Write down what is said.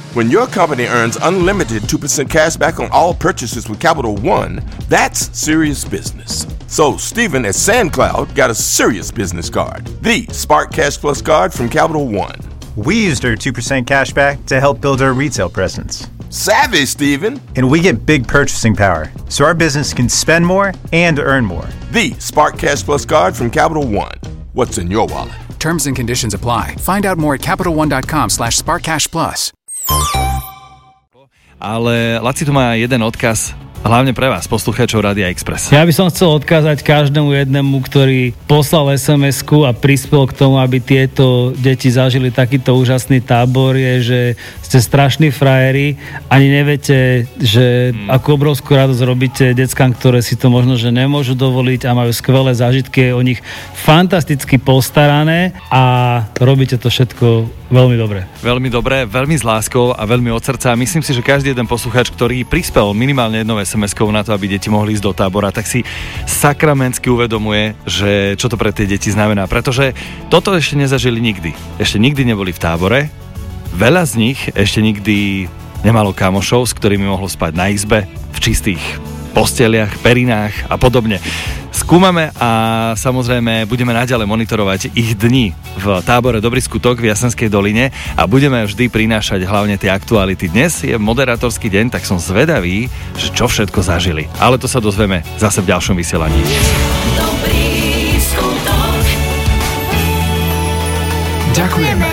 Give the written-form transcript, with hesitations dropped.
When your company earns unlimited 2% cash back on all purchases with Capital One, that's serious business. So Stephen at SandCloud got a serious business card, the Spark Cash Plus card from Capital One. We used our 2% cash back to help build our retail presence. Savvy, Stephen. And we get big purchasing power, so our business can spend more and earn more. The Spark Cash Plus card from Capital One. What's in your wallet? Terms and conditions apply. Find out more at CapitalOne.com/SparkCashPlus. Ale Laci tu má jeden odkaz, hlavne pre vás, poslucháčov Rádia Express. Ja by som chcel odkázať každému jednému, ktorý poslal SMS-ku a prispel k tomu, aby tieto deti zažili takýto úžasný tábor, je, že ste strašní frajeri, ani neviete, že akú obrovskú radosť robíte deckám, ktoré si to možno, že nemôžu dovoliť a majú skvelé zážitky, je o nich fantasticky postarané a robíte to všetko veľmi dobre. Veľmi dobre, veľmi s láskou a veľmi od srdca. Myslím si, že každý jeden poslucháč, ktorý prispel minimálne jednou SMS-kou na to, aby deti mohli ísť do tábora, tak si sakramensky uvedomuje, že čo to pre tie deti znamená. Pretože toto ešte nezažili nikdy. Ešte nikdy neboli v tábore. Veľa z nich ešte nikdy nemalo kamošov, s ktorými mohlo spať na izbe, v čistých posteliach, perinách a podobne. Skúmame a samozrejme budeme naďalej monitorovať ich dni v tábore Dobrý skutok v Jasenskej doline a budeme vždy prinášať hlavne tie aktuality. Dnes je moderátorský deň, tak som zvedavý, že čo všetko zažili. Ale to sa dozvieme zase v ďalšom vysielaní. Dobrý skutok. Ďakujeme.